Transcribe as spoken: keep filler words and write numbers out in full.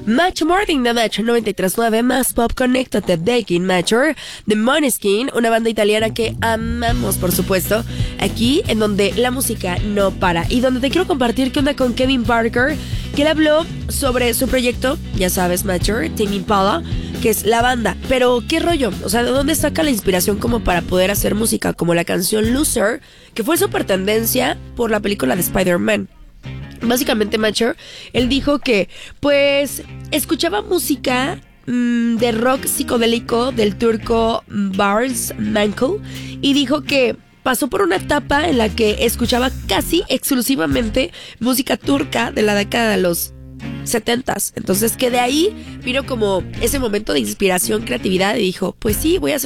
Match Morning de Match noventa y tres punto nueve, más pop, conéctate de Game Matcher, de Måneskin, una banda italiana que amamos, por supuesto, aquí en donde la música no para y donde te quiero compartir qué onda con Kevin Parker, que él habló sobre su proyecto, ya sabes, Matcher, Tame Impala, que es la banda, pero ¿qué rollo? O sea, ¿de dónde saca la inspiración como para poder hacer música como la canción Loser, que fue súper tendencia por la película de Spider-Man? Básicamente, Matcher, él dijo que, pues, escuchaba música mmm, de rock psicodélico del turco Bars Manco y dijo que pasó por una etapa en la que escuchaba casi exclusivamente música turca de la década de los setentas. Entonces, que de ahí vino como ese momento de inspiración, creatividad y dijo, pues sí, voy a hacer